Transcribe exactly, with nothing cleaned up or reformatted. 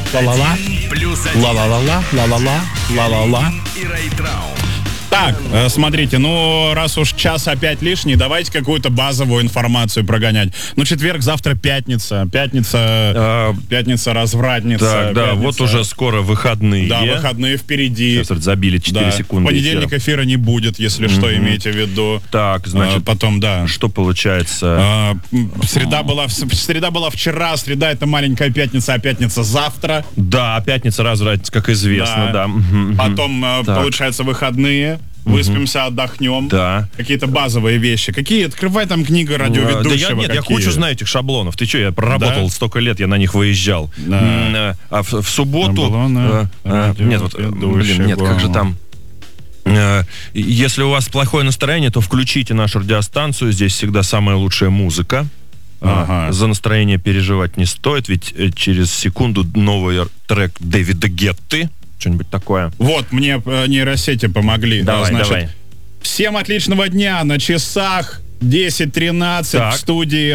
ла-ла-ла, ла-ла-ла, ла-ла-ла-ла, ла-ла-ла, ла-ла-ла. И Рэй Траун. Так, э, смотрите, ну, раз уж час опять лишний, давайте какую-то базовую информацию прогонять. Ну, четверг, завтра пятница. Пятница, А, пятница развратница. Так, да, пятница. вот уже скоро выходные. Да, выходные впереди. Сейчас вот забили четыре Да. секунды. В понедельник эфира. эфира не будет, если что, Мгм. имейте в виду. Так, значит, А, потом, да. что получается? А, м, среда была, в- среда была вчера, среда это маленькая пятница, а пятница завтра. Да, пятница развратница, как известно, да. Мгм, мгм. Потом, э, Так. получается, выходные. Выспимся, отдохнем. Да. Какие-то базовые вещи. Какие? Открывай там книга А, радиоведущего. Да я, нет, я какие. кучу знаю этих шаблонов. Ты что, я проработал Да? столько лет, я на них выезжал. Да. М, э, А в, в субботу... Шаблоны э, э, нет, вот, э, блин, нет, как же там... Э, Если у вас плохое настроение, то включите нашу радиостанцию. Здесь всегда самая лучшая музыка. Ага. А, За настроение переживать не стоит, ведь э, через секунду новый трек Дэвида Гетты. Что-нибудь такое. Вот, мне э, нейросети помогли. Давай, А, значит, давай. всем отличного дня. На часах десять тринадцать Так. в студии